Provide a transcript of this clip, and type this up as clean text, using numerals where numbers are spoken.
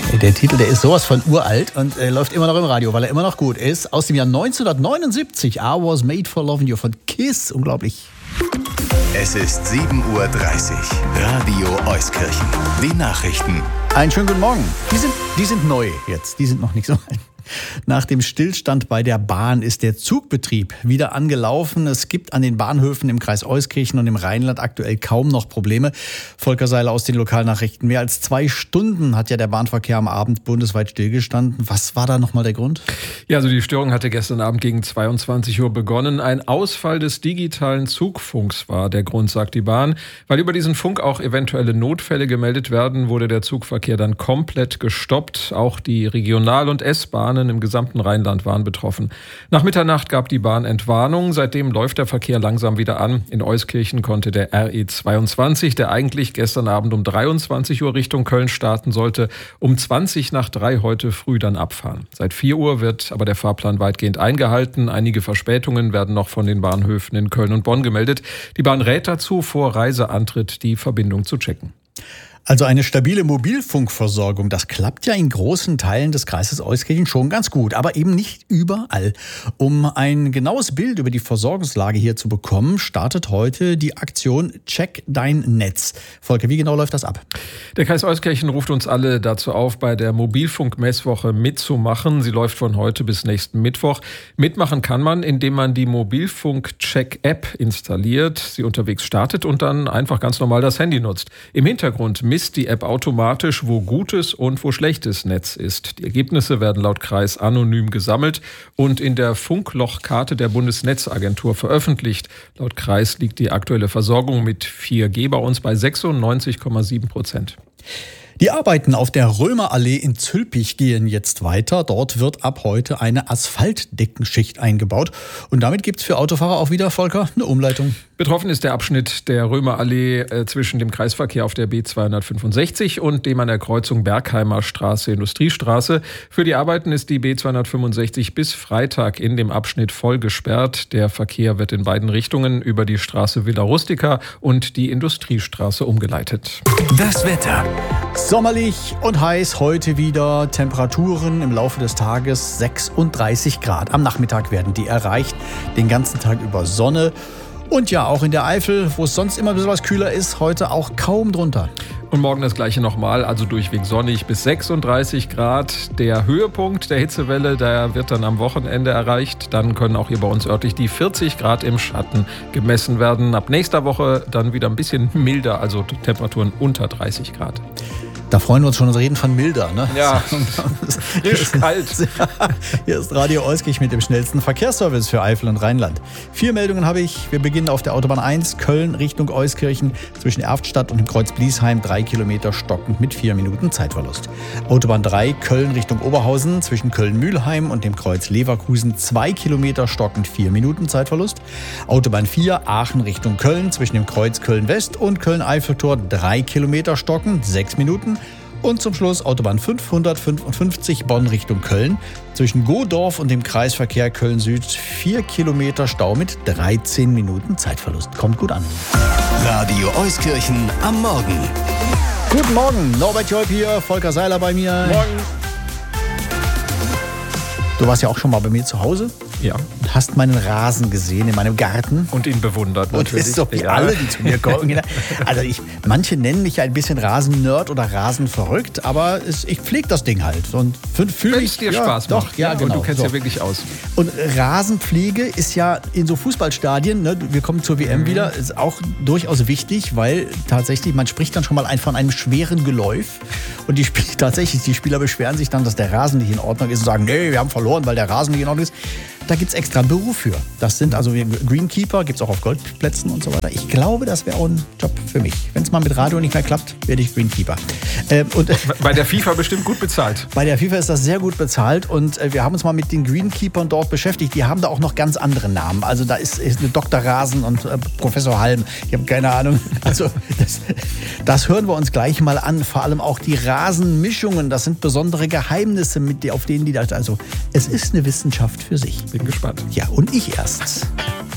Der Titel, der ist sowas von uralt und läuft immer noch im Radio, weil er immer noch gut ist. Aus dem Jahr 1979, I Was Made for Loving You von Kiss. Unglaublich. Es ist 7:30 Uhr. Radio Euskirchen. Die Nachrichten. Einen schönen guten Morgen. Die sind neu jetzt, die sind noch nicht so alt. Nach dem Stillstand bei der Bahn ist der Zugbetrieb wieder angelaufen. Es gibt an den Bahnhöfen im Kreis Euskirchen und im Rheinland aktuell kaum noch Probleme. Volker Seiler aus den Lokalnachrichten. Mehr als 2 Stunden hat ja der Bahnverkehr am Abend bundesweit stillgestanden. Was war da nochmal der Grund? Ja, also die Störung hatte gestern Abend gegen 22 Uhr begonnen. Ein Ausfall des digitalen Zugfunks war der Grund, sagt die Bahn. Weil über diesen Funk auch eventuelle Notfälle gemeldet werden, wurde der Zugverkehr dann komplett gestoppt. Auch die Regional- und S-Bahnen im gesamten Rheinland waren betroffen. Nach Mitternacht gab die Bahn Entwarnung. Seitdem läuft der Verkehr langsam wieder an. In Euskirchen konnte der RE 22, der eigentlich gestern Abend um 23 Uhr Richtung Köln starten sollte, um 2:20 heute früh dann abfahren. Seit 4 Uhr wird aber der Fahrplan weitgehend eingehalten. Einige Verspätungen werden noch von den Bahnhöfen in Köln und Bonn gemeldet. Die Bahn rät dazu, vor Reiseantritt die Verbindung zu checken. Also eine stabile Mobilfunkversorgung, das klappt ja in großen Teilen des Kreises Euskirchen schon ganz gut, aber eben nicht überall. Um ein genaues Bild über die Versorgungslage hier zu bekommen, startet heute die Aktion Check dein Netz. Volker, wie genau läuft das ab? Der Kreis Euskirchen ruft uns alle dazu auf, bei der Mobilfunk-Messwoche mitzumachen. Sie läuft von heute bis nächsten Mittwoch. Mitmachen kann man, indem man die Mobilfunk-Check-App installiert, sie unterwegs startet und dann einfach ganz normal das Handy nutzt. Im Hintergrund misst die App automatisch, wo gutes und wo schlechtes Netz ist. Die Ergebnisse werden laut Kreis anonym gesammelt und in der Funklochkarte der Bundesnetzagentur veröffentlicht. Laut Kreis liegt die aktuelle Versorgung mit 4G bei uns bei 96,7%. Die Arbeiten auf der Römerallee in Zülpich gehen jetzt weiter. Dort wird ab heute eine Asphaltdeckenschicht eingebaut. Und damit gibt es für Autofahrer auch wieder, Volker, eine Umleitung. Betroffen ist der Abschnitt der Römerallee zwischen dem Kreisverkehr auf der B265 und dem an der Kreuzung Bergheimer Straße, Industriestraße. Für die Arbeiten ist die B265 bis Freitag in dem Abschnitt voll gesperrt. Der Verkehr wird in beiden Richtungen über die Straße Villa Rustica und die Industriestraße umgeleitet. Das Wetter. Sommerlich und heiß heute wieder. Temperaturen im Laufe des Tages 36 Grad. Am Nachmittag werden die erreicht. Den ganzen Tag über Sonne. Und ja, auch in der Eifel, wo es sonst immer ein bisschen was kühler ist, heute auch kaum drunter. Und morgen das gleiche nochmal, also durchweg sonnig bis 36 Grad. Der Höhepunkt der Hitzewelle, der wird dann am Wochenende erreicht. Dann können auch hier bei uns örtlich die 40 Grad im Schatten gemessen werden. Ab nächster Woche dann wieder ein bisschen milder, also Temperaturen unter 30 Grad. Da freuen wir uns schon, reden von milder, ne? Ja, frisch, kalt. Hier ist Radio Euskirchen mit dem schnellsten Verkehrsservice für Eifel und Rheinland. 4 Meldungen habe ich. Wir beginnen auf der Autobahn 1, Köln Richtung Euskirchen, zwischen Erftstadt und dem Kreuz Bliesheim, 3 Kilometer stockend mit 4 Minuten Zeitverlust. Autobahn 3, Köln Richtung Oberhausen, zwischen Köln-Mühlheim und dem Kreuz Leverkusen, 2 Kilometer stockend, 4 Minuten Zeitverlust. Autobahn 4, Aachen Richtung Köln, zwischen dem Kreuz Köln-West und Köln-Eiffeltor, 3 Kilometer stockend, 6 Minuten. Und zum Schluss Autobahn 555 Bonn Richtung Köln. Zwischen Godorf und dem Kreisverkehr Köln-Süd 4 Kilometer Stau mit 13 Minuten Zeitverlust. Kommt gut an. Radio Euskirchen am Morgen. Guten Morgen, Norbert Joip hier, Volker Seiler bei mir. Morgen. Du warst ja auch schon mal bei mir zu Hause. Ja. Und hast meinen Rasen gesehen in meinem Garten. Und ihn bewundert natürlich. Und ist so wie alle, die zu mir kommen. Also manche nennen mich ja ein bisschen Rasennerd oder Rasenverrückt, aber ich pflege das Ding halt. Und fühle mich, dir Spaß doch, macht. ja, genau. Und du kennst so. Ja wirklich aus. Und Rasenpflege ist ja in so Fußballstadien, ne, wir kommen zur WM wieder, ist auch durchaus wichtig, weil tatsächlich, man spricht dann schon mal von einem schweren Geläuf. Und die Spieler beschweren sich dann, dass der Rasen nicht in Ordnung ist und sagen, nee, wir haben verloren, weil der Rasen nicht in Ordnung ist. Da gibt es extra einen Beruf für. Das sind also Greenkeeper, gibt es auch auf Golfplätzen und so weiter. Ich glaube, das wäre auch ein Job für mich. Wenn es mal mit Radio nicht mehr klappt, werde ich Greenkeeper. Und bei der FIFA bestimmt gut bezahlt. Bei der FIFA ist das sehr gut bezahlt und wir haben uns mal mit den Greenkeepern dort beschäftigt. Die haben da auch noch ganz andere Namen. Also da ist eine Dr. Rasen und Professor Halm. Ich habe keine Ahnung. Also das hören wir uns gleich mal an. Vor allem auch die Rasenmischungen. Das sind besondere Geheimnisse, auf denen die da. Also es ist eine Wissenschaft für sich. Bin gespannt. Ja, und ich erst.